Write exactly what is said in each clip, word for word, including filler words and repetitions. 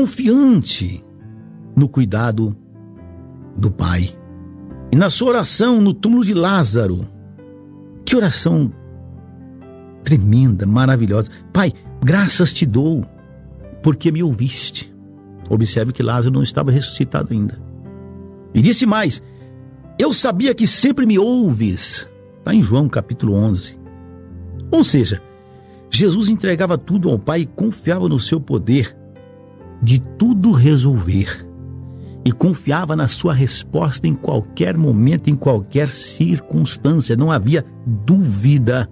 confiante no cuidado do Pai. E na sua oração no túmulo de Lázaro, que oração tremenda, maravilhosa. Pai, graças te dou, porque me ouviste. Observe que Lázaro não estava ressuscitado ainda. E disse mais: eu sabia que sempre me ouves. Está em João capítulo onze. Ou seja, Jesus entregava tudo ao Pai e confiava no seu poder de tudo resolver. E confiava na sua resposta em qualquer momento, em qualquer circunstância. Não havia dúvida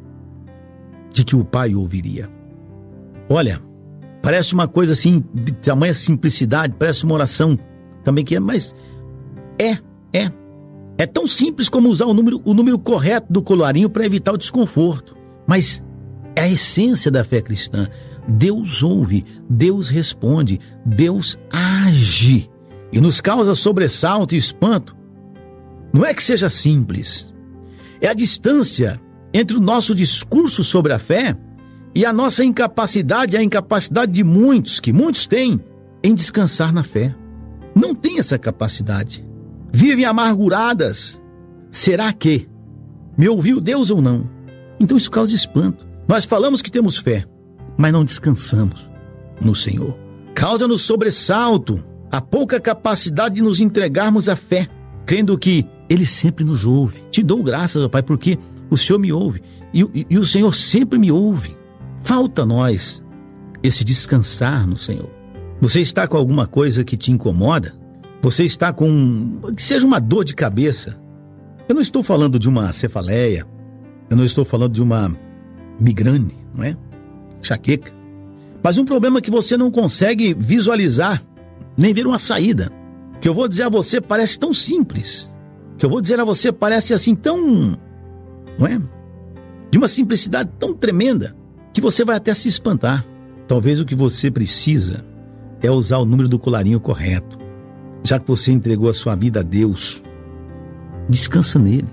de que o Pai ouviria. Olha, parece uma coisa assim, de tamanha simplicidade, parece uma oração também que é, mas é, é. É tão simples como usar o número, o número correto do colarinho para evitar o desconforto. Mas é a essência da fé cristã. Deus ouve, Deus responde, Deus age. E nos causa sobressalto e espanto. Não é que seja simples. É a distância entre o nosso discurso sobre a fé e a nossa incapacidade, a incapacidade de muitos, que muitos têm, em descansar na fé. Não tem essa capacidade. Vivem amarguradas. Será que me ouviu Deus ou não? Então isso causa espanto. Nós falamos que temos fé, mas não descansamos no Senhor. Causa-nos sobressalto a pouca capacidade de nos entregarmos à fé, crendo que Ele sempre nos ouve. Te dou graças, ó Pai, porque o Senhor me ouve e, e, e o Senhor sempre me ouve. Falta a nós esse descansar no Senhor. Você está com alguma coisa que te incomoda? Você está com, que seja uma dor de cabeça. Eu não estou falando de uma cefaleia, eu não estou falando de uma migrane, não é? Enxaqueca. Mas um problema que você não consegue visualizar, nem ver uma saída. O que eu vou dizer a você parece tão simples. O que eu vou dizer a você parece assim tão, não é? De uma simplicidade tão tremenda que você vai até se espantar. Talvez o que você precisa é usar o número do colarinho correto. Já que você entregou a sua vida a Deus, descansa nele.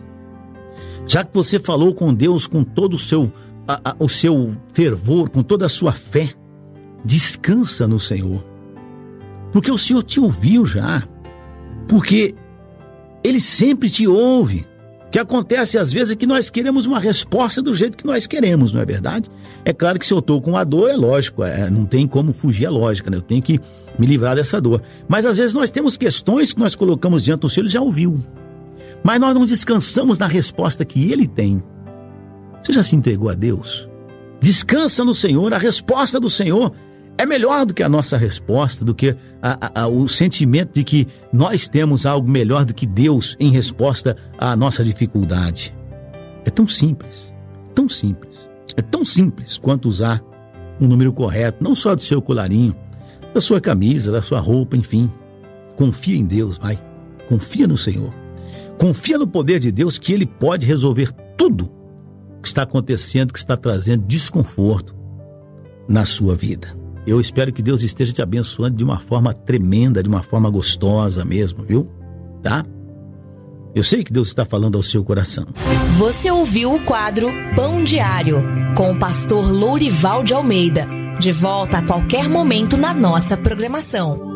Já que você falou com Deus com todo o seu, a, a, o seu fervor, com toda a sua fé, descansa no Senhor. Porque o Senhor te ouviu já. Porque Ele sempre te ouve. O que acontece às vezes é que nós queremos uma resposta do jeito que nós queremos, não é verdade? É claro que se eu estou com a dor, é lógico, é, não tem como fugir a lógica, né? Eu tenho que me livrar dessa dor. Mas às vezes nós temos questões que nós colocamos diante do Senhor, Ele já ouviu. Mas nós não descansamos na resposta que Ele tem. Você já se entregou a Deus? Descansa no Senhor, a resposta do Senhor é melhor do que a nossa resposta, do que a, a, a, o sentimento de que nós temos algo melhor do que Deus em resposta à nossa dificuldade. É tão simples, tão simples. É tão simples quanto usar um número correto, não só do seu colarinho, da sua camisa, da sua roupa, enfim. Confia em Deus, vai. Confia no Senhor. Confia no poder de Deus, que Ele pode resolver tudo que está acontecendo, que está trazendo desconforto na sua vida. Eu espero que Deus esteja te abençoando de uma forma tremenda, de uma forma gostosa mesmo, viu? Tá? Eu sei que Deus está falando ao seu coração. Você ouviu o quadro Pão Diário, com o pastor Lourival de Almeida. De volta a qualquer momento na nossa programação.